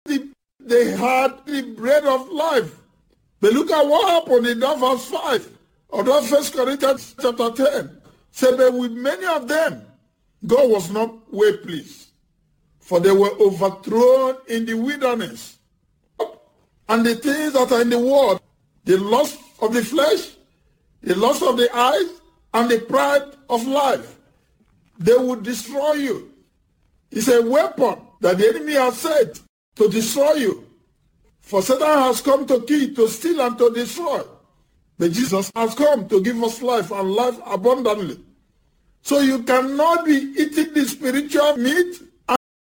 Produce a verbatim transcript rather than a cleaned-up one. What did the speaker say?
the, they had the bread of life. But look at what happened in that verse five of that First Corinthians chapter ten. Said, but with many of them, God was not well pleased, for they were overthrown in the wilderness. And the things that are in the world, the lust of the flesh, the lust of the eyes, and the pride of life, they will destroy you. It's a weapon that the enemy has set to destroy you. For Satan has come to kill, to steal, and to destroy. But Jesus has come to give us life and life abundantly. So you cannot be eating the spiritual meat